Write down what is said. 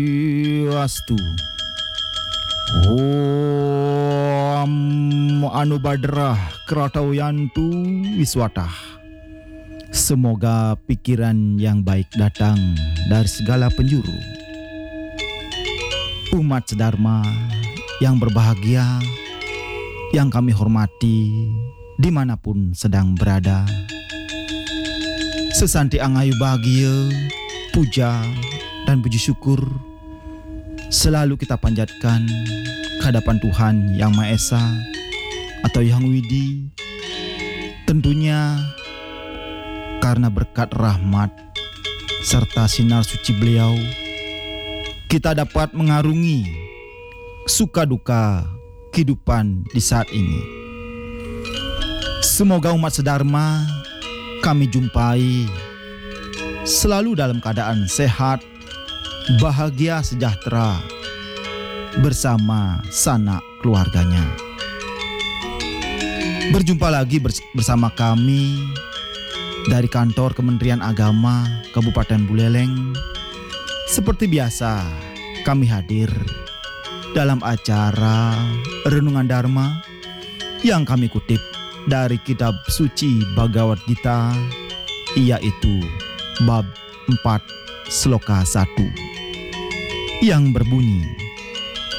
Swastiastu. Om Anubadrah Kratawiyantu Wiswatah. Semoga pikiran yang baik datang dari segala penjuru. Umat sedharma yang berbahagia, yang kami hormati dimanapun sedang berada. Sesanti angayu bahagia, puja dan puji syukur selalu kita panjatkan kehadapan Tuhan Yang Maha Esa atau Yang Widi. Tentunya karena berkat rahmat serta sinar suci beliau, kita dapat mengarungi suka duka kehidupan di saat ini. Semoga umat sedharma kami jumpai selalu dalam keadaan sehat, bahagia, sejahtera bersama sanak keluarganya. Berjumpa lagi bersama kami dari kantor Kementerian Agama Kabupaten Buleleng. Seperti biasa, kami hadir dalam acara Renungan Dharma yang kami kutip dari kitab suci Bhagavad Gita, yaitu bab 4 sloka 1 yang berbunyi,